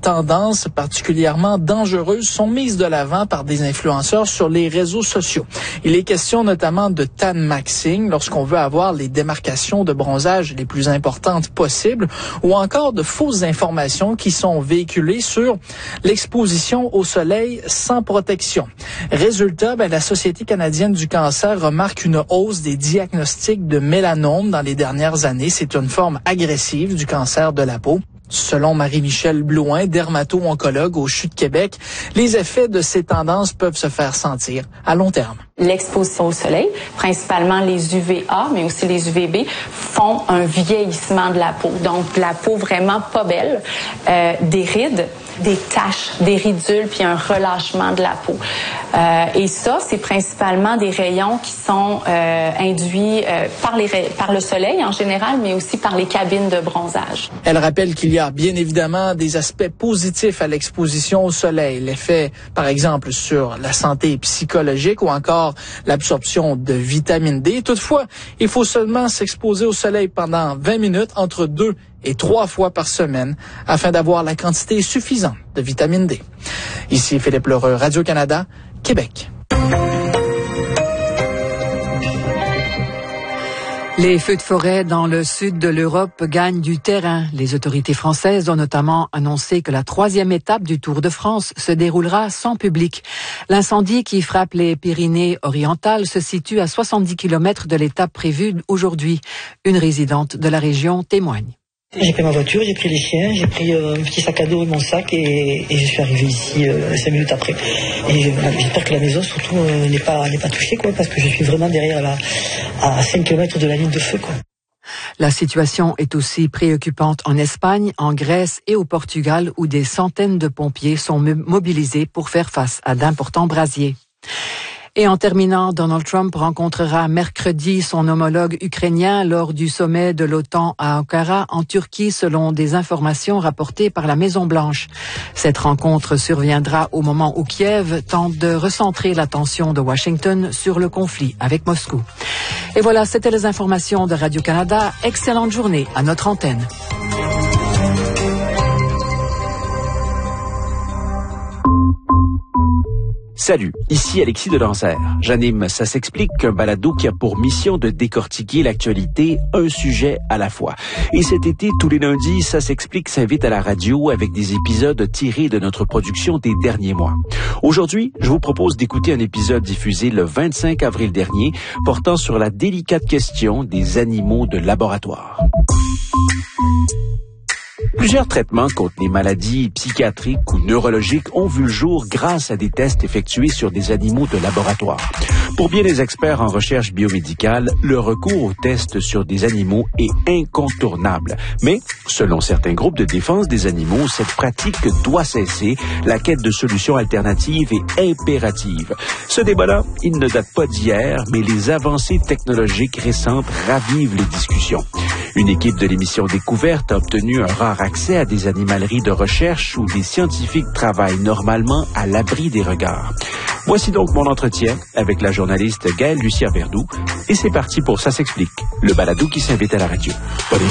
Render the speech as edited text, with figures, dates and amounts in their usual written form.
tendances particulièrement dangereuses sont mises de l'avant par des influenceurs sur les réseaux sociaux. Il est question notamment de tan maxing lorsqu'on veut avoir les démarcations de bronzage les plus importantes possibles, ou encore de fausses informations qui sont véhiculées sur l'exposition au soleil sans protection. Résultat, la Société canadienne du cancer remarque une hausse des diagnostics de mélanome dans les dernières années. C'est une forme agressive du cancer de la peau. Selon Marie-Michelle Blouin, dermato-oncologue au CHU de Québec, les effets de ces tendances peuvent se faire sentir à long terme. L'exposition au soleil, principalement les UVA, mais aussi les UVB, font un vieillissement de la peau. Donc, la peau vraiment pas belle, des rides, des taches, des ridules, puis un relâchement de la peau. Et ça, c'est principalement des rayons qui sont induits par le soleil en général, mais aussi par les cabines de bronzage. Elle rappelle qu'il y a bien évidemment des aspects positifs à l'exposition au soleil. L'effet, par exemple, sur la santé psychologique ou encore l'absorption de vitamine D. Toutefois, il faut seulement s'exposer au soleil pendant 20 minutes entre 2 et 3 fois par semaine afin d'avoir la quantité suffisante de vitamine D. Ici Philippe Lheureux, Radio-Canada, Québec. Les feux de forêt dans le sud de l'Europe gagnent du terrain. Les autorités françaises ont notamment annoncé que la 3e étape du Tour de France se déroulera sans public. L'incendie qui frappe les Pyrénées-Orientales se situe à 70 km de l'étape prévue aujourd'hui. Une résidente de la région témoigne. J'ai pris ma voiture, j'ai pris les chiens, j'ai pris un petit sac à dos et mon sac et je suis arrivé ici 5 minutes après. Et j'espère que la maison surtout n'est pas touchée, parce que je suis vraiment derrière à 5 km de la ligne de feu, La situation est aussi préoccupante en Espagne, en Grèce et au Portugal où des centaines de pompiers sont mobilisés pour faire face à d'importants brasiers. Et en terminant, Donald Trump rencontrera mercredi son homologue ukrainien lors du sommet de l'OTAN à Ankara, en Turquie, selon des informations rapportées par la Maison-Blanche. Cette rencontre surviendra au moment où Kiev tente de recentrer l'attention de Washington sur le conflit avec Moscou. Et voilà, c'était les informations de Radio-Canada. Excellente journée à notre antenne. Salut, ici Alexis Delancer. J'anime Ça s'explique, un balado qui a pour mission de décortiquer l'actualité, un sujet à la fois. Et cet été, tous les lundis, Ça s'explique s'invite à la radio avec des épisodes tirés de notre production des derniers mois. Aujourd'hui, je vous propose d'écouter un épisode diffusé le 25 avril dernier portant sur la délicate question des animaux de laboratoire. Plusieurs traitements contre les maladies psychiatriques ou neurologiques ont vu le jour grâce à des tests effectués sur des animaux de laboratoire. Pour bien des experts en recherche biomédicale, le recours aux tests sur des animaux est incontournable. Mais, selon certains groupes de défense des animaux, cette pratique doit cesser. La quête de solutions alternatives est impérative. Ce débat-là, il ne date pas d'hier, mais les avancées technologiques récentes ravivent les discussions. Une équipe de l'émission Découverte a obtenu un rare accès à des animaleries de recherche où des scientifiques travaillent normalement à l'abri des regards. Voici donc mon entretien avec la journaliste Gaëlle Lucia-Verdoux. Et c'est parti pour Ça s'explique, le balado qui s'invite à la radio. Bonne